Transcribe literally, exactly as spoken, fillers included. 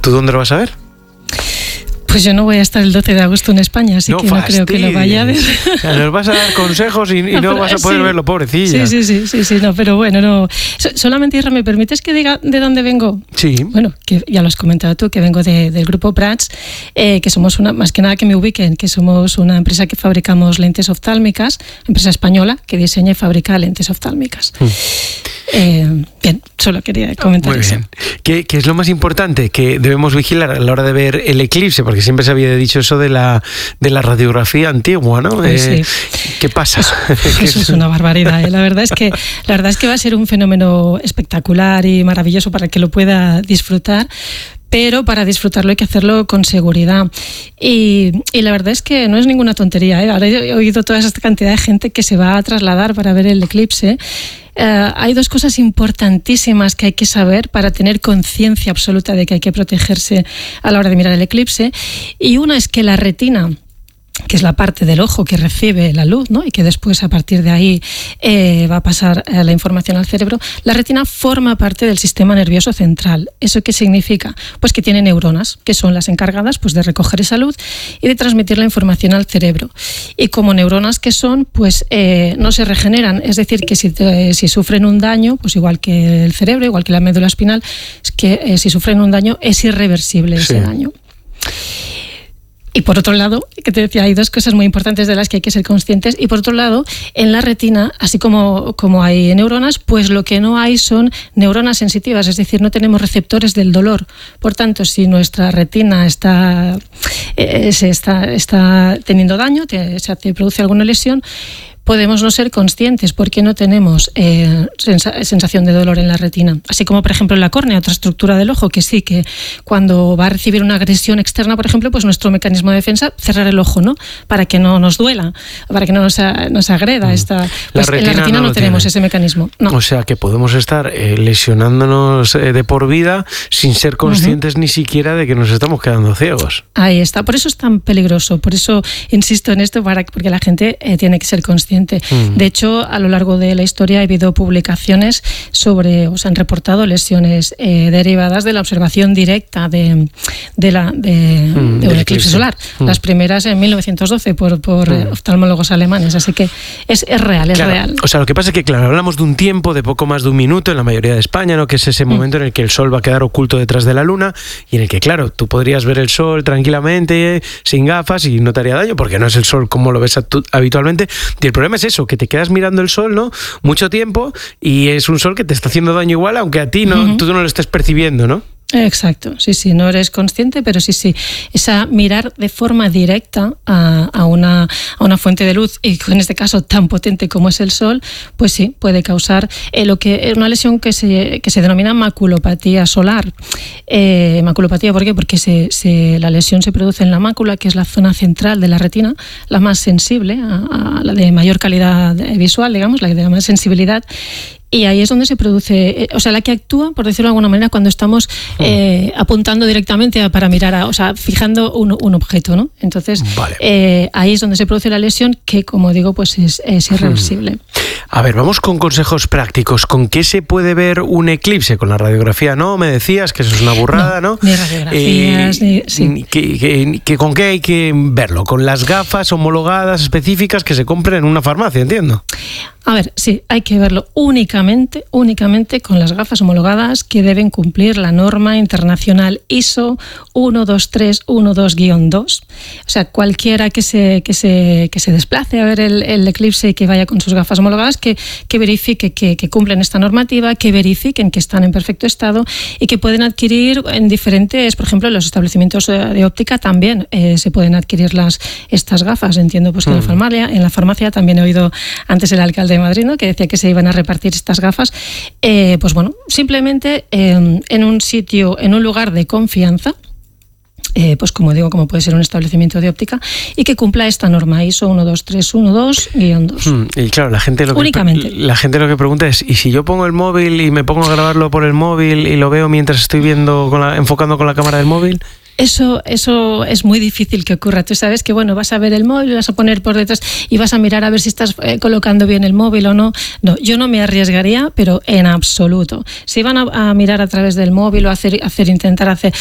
¿Tú dónde lo vas a ver? Pues yo no voy a estar el doce de agosto en España, así no que no creo que lo vaya a ver. Nos vas a dar consejos y, y no, no vas a poder sí. verlo, pobrecilla. Sí, sí, sí, sí, sí, no, pero bueno, no. Solamente, Isra, ¿me permites que diga de dónde vengo? Sí. Bueno, que ya lo has comentado tú, que vengo de, del grupo Prats, eh, que somos una, más que nada que me ubiquen, que somos una empresa que fabricamos lentes oftálmicas, empresa española que diseña y fabrica lentes oftálmicas. Mm. Eh, bien, solo quería comentar Muy eso. Bien. ¿Qué, ¿Qué es lo más importante que debemos vigilar a la hora de ver el eclipse? Porque siempre se había dicho eso de la, de la radiografía antigua, ¿no? Pues eh, sí. ¿Qué pasa? Eso, eso es una barbaridad, ¿eh? La verdad es que la verdad es que va a ser un fenómeno espectacular y maravilloso para el que lo pueda disfrutar. Pero para disfrutarlo hay que hacerlo con seguridad. Y, y la verdad es que no es ninguna tontería, ¿eh? Ahora he oído toda esta cantidad de gente que se va a trasladar para ver el eclipse. Uh, hay dos cosas importantísimas que hay que saber para tener conciencia absoluta de que hay que protegerse a la hora de mirar el eclipse. Y una es que la retina, que es la parte del ojo que recibe la luz, ¿no? Y que después a partir de ahí eh, va a pasar eh, la información al cerebro, la retina forma parte del sistema nervioso central. ¿Eso qué significa? Pues que tiene neuronas, que son las encargadas pues, de recoger esa luz y de transmitir la información al cerebro. Y como neuronas que son, pues eh, no se regeneran. Es decir, que si, te, si sufren un daño, pues igual que el cerebro, igual que la médula espinal, es que eh, si sufren un daño es irreversible ese sí. daño. Y por otro lado, que te decía, hay dos cosas muy importantes de las que hay que ser conscientes. Y por otro lado, en la retina, así como, como hay neuronas, pues lo que no hay son neuronas sensitivas, es decir, no tenemos receptores del dolor. Por tanto, si nuestra retina está, eh, se está, está teniendo daño, te, se te produce alguna lesión, podemos no ser conscientes porque no tenemos eh, sensa- sensación de dolor en la retina. Así como, por ejemplo, en la córnea, otra estructura del ojo, que sí, que cuando va a recibir una agresión externa, por ejemplo, pues nuestro mecanismo de defensa, cerrar el ojo, ¿no? Para que no nos duela, para que no nos, a, nos agreda. Mm. Esta, pues la en la retina no, no tenemos tiene. ese mecanismo. No. O sea, que podemos estar eh, lesionándonos eh, de por vida sin ser conscientes uh-huh. ni siquiera de que nos estamos quedando ciegos. Ahí está. Por eso es tan peligroso. Por eso insisto en esto, para, porque la gente eh, tiene que ser consciente. Mm. De hecho, a lo largo de la historia ha habido publicaciones sobre, o se han reportado lesiones eh, derivadas de la observación directa de, de, la, de, mm, de un eclipse solar. Mm. Las primeras en mil novecientos doce por, por mm. oftalmólogos alemanes. Así que es, es real, es claro. real. O sea, lo que pasa es que, claro, hablamos de un tiempo de poco más de un minuto en la mayoría de España, ¿no? Que es ese momento mm. en el que el sol va a quedar oculto detrás de la luna y en el que, claro, tú podrías ver el sol tranquilamente, sin gafas y no te haría daño, porque no es el sol como lo ves habitualmente. Y el problema es eso, que te quedas mirando el sol, ¿no? Mucho tiempo y es un sol que te está haciendo daño igual, aunque a ti no, uh-huh. tú no lo estés percibiendo, ¿no? Exacto, sí, sí, no eres consciente, pero sí, sí, esa mirar de forma directa a, a, una, a una fuente de luz, y en este caso tan potente como es el sol, pues sí, puede causar eh, lo que una lesión que se, que se denomina maculopatía solar. Eh, maculopatía, ¿por qué? Porque se, se, la lesión se produce en la mácula, que es la zona central de la retina, la más sensible, a, a la de mayor calidad visual, digamos, la de más sensibilidad. Y ahí es donde se produce, o sea, la que actúa, por decirlo de alguna manera, cuando estamos eh, apuntando directamente a, para mirar, a, o sea, fijando un, un objeto, ¿no? Entonces, vale. eh, ahí es donde se produce la lesión que, como digo, pues es, es irreversible. A ver, vamos con consejos prácticos. ¿Con qué se puede ver un eclipse? ¿Con la radiografía? No, me decías que eso es una burrada, ¿no? ¿no? Ni radiografías, eh, ni... Sí. Que, que, que, ¿Con qué hay que verlo? ¿Con las gafas homologadas específicas que se compren en una farmacia, entiendo? A ver, sí, hay que verlo únicamente, únicamente con las gafas homologadas que deben cumplir la norma internacional I S O uno dos tres uno dos guión dos. O sea, cualquiera que se, que se, que se desplace a ver el, el eclipse y que vaya con sus gafas homologadas, que, que verifique que, que cumplen esta normativa, que verifiquen que están en perfecto estado y que pueden adquirir en diferentes, por ejemplo, en los establecimientos de óptica también eh, se pueden adquirir las, estas gafas. Entiendo pues que mm. en la farmacia, en la farmacia también he oído antes el alcalde de Madrid, ¿no?, que decía que se iban a repartir estas gafas. Eh, pues bueno, simplemente eh, en un sitio, en un lugar de confianza, Eh, pues como digo, como puede ser un establecimiento de óptica, y que cumpla esta norma I S O uno dos tres uno dos guión dos. Mm, y claro, la gente lo únicamente. Que, la gente lo que pregunta es, ¿y si yo pongo el móvil y me pongo a grabarlo por el móvil y lo veo mientras estoy viendo, con la, enfocando con la cámara del móvil? Eso, eso es muy difícil que ocurra. Tú sabes que, bueno, vas a ver el móvil, vas a poner por detrás y vas a mirar a ver si estás eh, colocando bien el móvil o no. No, yo no me arriesgaría, pero en absoluto. Si van a, a mirar a través del móvil o hacer, hacer intentar hacer